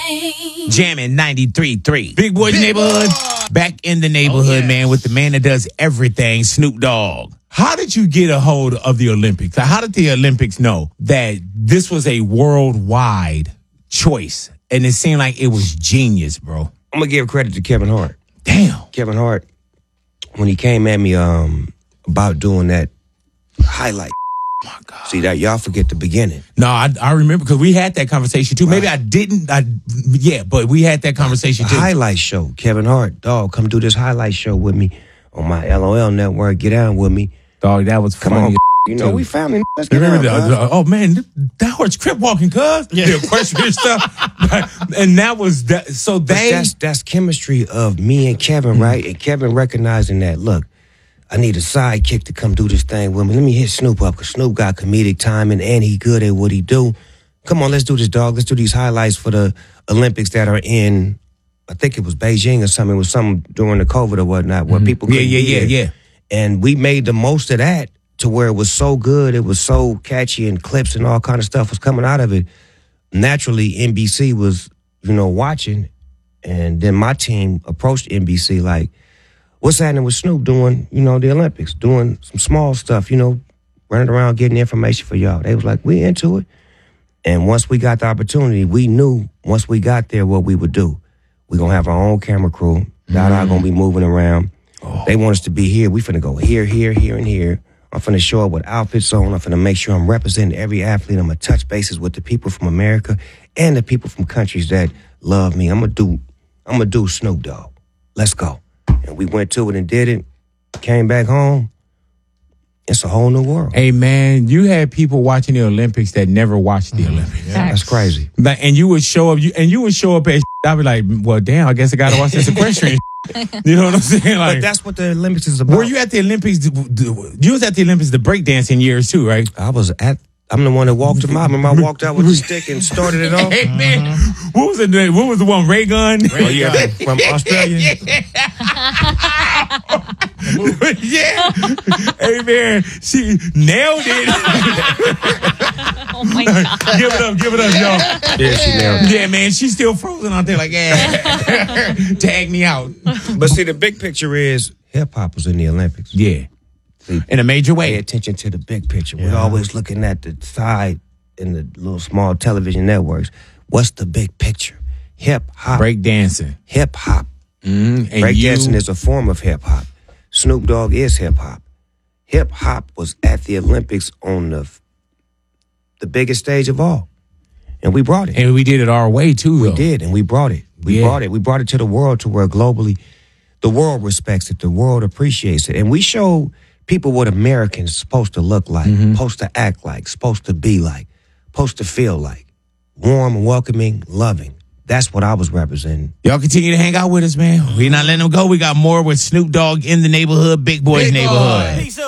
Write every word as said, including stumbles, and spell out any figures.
Jamming. Jamming ninety-three point three. Big Boy's Big Neighborhood. Boy. Back in the neighborhood, oh, yes. man, with the man that does everything, Snoop Dogg. How did you get a hold of the Olympics? How did the Olympics know that this was a worldwide choice? And it seemed like it was genius, bro. I'm going to give credit to Kevin Hart. Damn. Kevin Hart, when he came at me um, about doing that highlight. Oh my God. See, that y'all forget the beginning. No, I, I remember because we had that conversation too. Right. Maybe I didn't. I Yeah, but we had that conversation the too. Highlight show. Kevin Hart, dog, come do this highlight show with me on my L O L network. Get down with me. Dog, that was Come funny. on, you know, we family. Let's get Remember out, the, uh, oh, man, that was crip walking, cuz. Yeah. The question stuff. And that was, that. so they. But that's, that's chemistry of me and Kevin, mm-hmm. right? And Kevin recognizing that, look, I need a sidekick to come do this thing with me. Let me hit Snoop up, because Snoop got comedic timing and he good at what he do. Come on, let's do this, dog. Let's do these highlights for the Olympics that are in, I think it was Beijing or something. It was something during the COVID or whatnot, where mm-hmm. people couldn't Yeah, yeah, be yeah, there. yeah. And we made the most of that to where it was so good, it was so catchy, and clips and all kind of stuff was coming out of it. Naturally, N B C was, you know, watching, and then my team approached N B C like, what's happening with Snoop doing, you know, the Olympics, doing some small stuff, you know, running around getting information for y'all. They was like, we into it. And once we got the opportunity, we knew once we got there what we would do. We're going to have our own camera crew. Dada mm. going to be moving around. Oh. They want us to be here. We finna go here, here, here, and here. I'm finna show up with outfits on. I'm finna make sure I'm representing every athlete. I'm gonna touch bases with the people from America and the people from countries that love me. I'm gonna do, I'm gonna do Snoop Dogg. Let's go. And we went to it and did it. Came back home. It's a whole new world. Hey, man, you had people watching the Olympics that never watched the mm-hmm. Olympics. Yeah, that's crazy. Like, and you would show up, you and you would show up at. I'd be like, well, damn, I guess I gotta watch this equestrian. You know what I'm saying? Like, but that's what the Olympics is about. Were you at the Olympics? You was at the Olympics, the breakdancing years too, right? I was at. I'm the one that walked them out. Remember, I walked out with the stick and started it off. Hey man, uh-huh. what was the what was the one? Ray Gun? Ray oh yeah, Gun. From Australia. Yeah. Hey man, she nailed it. Oh my God. Give it up, give it up, y'all. Yeah, she nailed it. Yeah, man, she's still frozen out there like, yeah. Tag me out. But see, the big picture is hip hop was in the Olympics. Yeah. See, in a major way. Pay attention to the big picture. Yeah. We're always looking at the side in the little small television networks. What's the big picture? Hip hop. Break dancing. Hip hop. Mm-hmm. Break dancing is a form of hip hop. Snoop Dogg is hip hop. Hip hop was at the Olympics on the the biggest stage of all, and we brought it. And we did it our way too. We though. did, and we brought it. We yeah. brought it. We brought it to the world, to where globally, the world respects it. The world appreciates it, and we show people what Americans supposed to look like, mm-hmm. supposed to act like, supposed to be like, supposed to feel like. Warm, welcoming, loving. That's what I was representing. Y'all continue to hang out with us, man. We're not letting them go. We got more with Snoop Dogg in the neighborhood, Big Boy's Big Neighborhood. Boy.